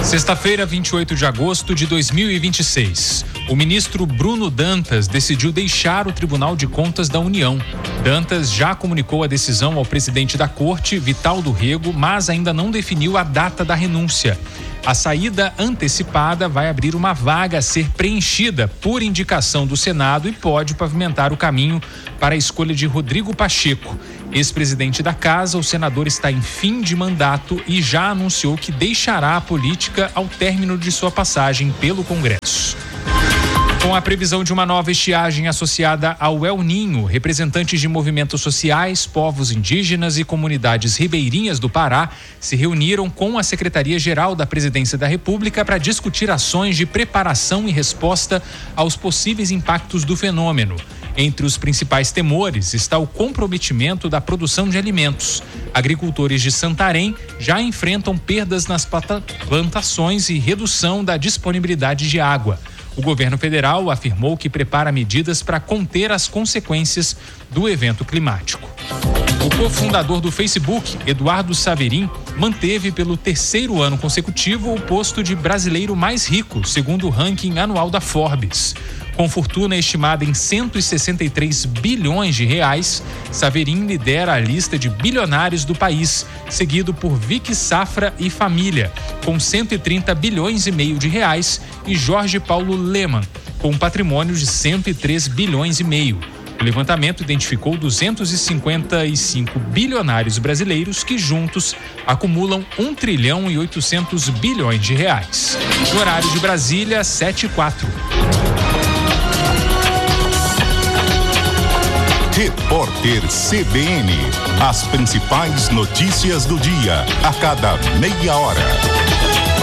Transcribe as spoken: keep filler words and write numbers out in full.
Sexta-feira, vinte e oito de agosto de dois mil e vinte e seis. O ministro Bruno Dantas decidiu deixar o Tribunal de Contas da União. Dantas já comunicou a decisão ao presidente da Corte, Vital do Rego, mas ainda não definiu a data da renúncia. A saída antecipada vai abrir uma vaga a ser preenchida por indicação do Senado e pode pavimentar o caminho para a escolha de Rodrigo Pacheco. Ex-presidente da Casa, o senador está em fim de mandato e já anunciou que deixará a política ao término de sua passagem pelo Congresso. Com a previsão de uma nova estiagem associada ao El Ninho, representantes de movimentos sociais, povos indígenas e comunidades ribeirinhas do Pará se reuniram com a Secretaria-Geral da Presidência da República para discutir ações de preparação e resposta aos possíveis impactos do fenômeno. Entre os principais temores está o comprometimento da produção de alimentos. Agricultores de Santarém já enfrentam perdas nas plantações e redução da disponibilidade de água. O governo federal afirmou que prepara medidas para conter as consequências do evento climático. O cofundador do Facebook, Eduardo Saverin, manteve pelo terceiro ano consecutivo o posto de brasileiro mais rico, segundo o ranking anual da Forbes. Com fortuna estimada em cento e sessenta e três bilhões de reais, Saverin lidera a lista de bilionários do país, seguido por Vicky Safra e Família, com cento e trinta bilhões e meio de reais, e Jorge Paulo Lemann, com um patrimônio de cento e três bilhões e meio. O levantamento identificou duzentos e cinquenta e cinco bilionários brasileiros que juntos acumulam um trilhão e oitocentos bilhões de reais. No horário de Brasília, sete e quatro. Repórter C B N. As principais notícias do dia, a cada meia hora.